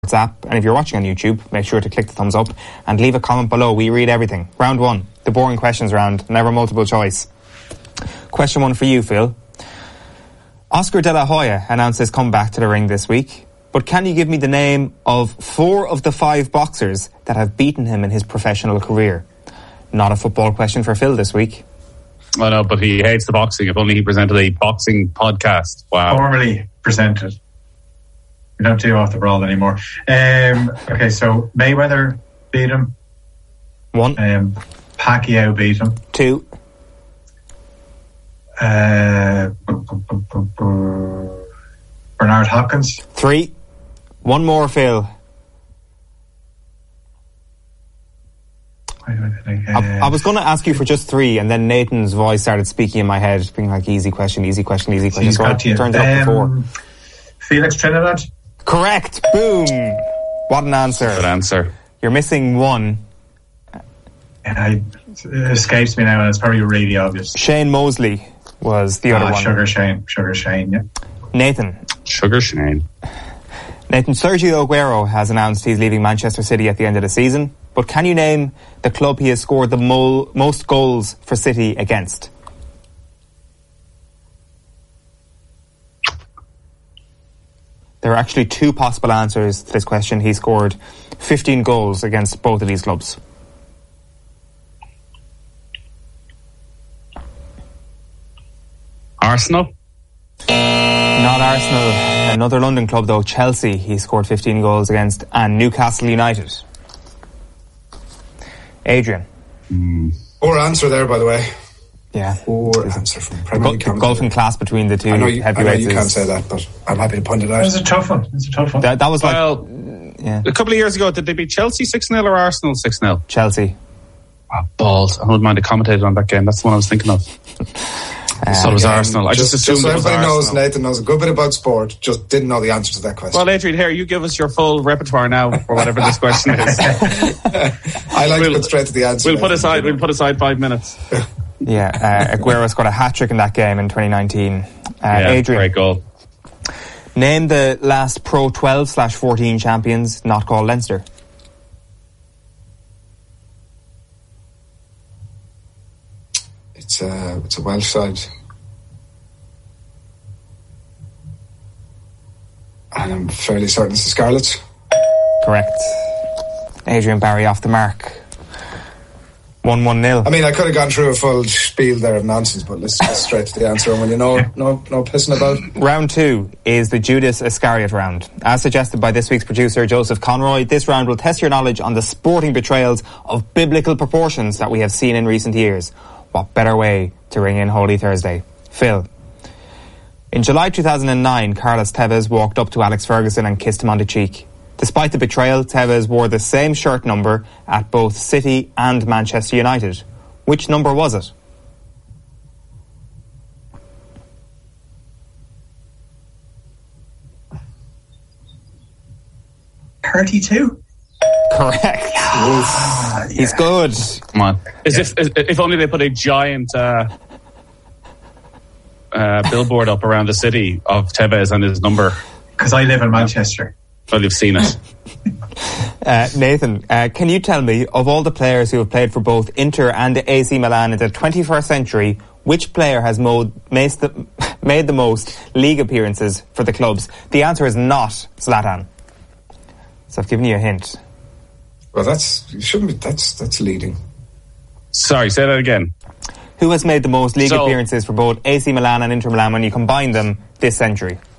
app, and if you're watching on YouTube, make sure to click the thumbs up and leave a comment below. We read everything. Round 1, the boring questions round, never multiple choice. Question 1 for you, Phil. Oscar De La Hoya announced his comeback to the ring this week, but can you give me the name of 4 of the 5 boxers that have beaten him in his professional career? Not a football question for Phil this week. I know, but he hates the boxing. If only he presented a boxing podcast. Wow. Formerly presented. We don't do off the brawl anymore. Okay, so Mayweather beat him. 1. Pacquiao beat him. 2. Bernard Hopkins. 3. One more, Phil. I was going to ask you for just 3, and then Nathan's voice started speaking in my head, being like, easy question. So I turned it up to 4. Felix Trinidad. Correct. Boom. What an answer. Good answer. You're missing 1. It escapes me now, and it's probably really obvious. Shane Mosley was the other one. Sugar Shane, yeah. Nathan. Sugar Shane. Nathan, Sergio Aguero has announced he's leaving Manchester City at the end of the season, but can you name the club he has scored the most goals for City against? There are actually 2 possible answers to this question. He scored 15 goals against both of these clubs. Arsenal? Not Arsenal. Another London club though, Chelsea, he scored 15 goals against, and Newcastle United. Adrian. Poor answer there, by the way. Yeah. Poor answer from Premier League. Golfing class between the 2 heavyweights. I know you can't say that, but I'm happy to point it out. It's a tough one. That was like... Well, yeah. A couple of years ago, did they beat Chelsea 6-0 or Arsenal 6-0? Chelsea. Oh, balls. I wouldn't mind to commentate on that game. That's the one I was thinking of. So it was Arsenal. I just assumed so it was everybody Arsenal. knows Nathan knows a good bit about sport, just didn't know the answer to that question. Well, Adrian, here, you give us your full repertoire now for whatever this question is. I like to get straight to the answer. We'll put aside 5 minutes. Yeah, Aguero scored a hat-trick in that game in 2019. Adrian, great goal. Name the last Pro 12/14 champions not called Leinster. It's a Welsh side. And I'm fairly certain it's the Scarlets. Correct. Adrian Barry off the mark. 1-1-0. I mean, I could have gone through a full spiel there of nonsense, but let's get straight to the answer. And when you know, no pissing about. Round 2 is the Judas Iscariot round. As suggested by this week's producer, Joseph Conroy, this round will test your knowledge on the sporting betrayals of biblical proportions that we have seen in recent years. What better way to ring in Holy Thursday? Phil. In July 2009, Carlos Tevez walked up to Alex Ferguson and kissed him on the cheek. Despite the betrayal, Tevez wore the same shirt number at both City and Manchester United. Which number was it? $32. Correct. He's good. Come on. If only they put a giant billboard up around the city of Tevez and his number. Because I live in Manchester. Well, you've seen it. Nathan, can you tell me, of all the players who have played for both Inter and AC Milan in the 21st century, which player has made the most league appearances for the clubs? The answer is not Zlatan. So I've given you a hint. Well, that's leading. Sorry, say that again. Who has made the most league appearances for both AC Milan and Inter Milan when you combine them this century?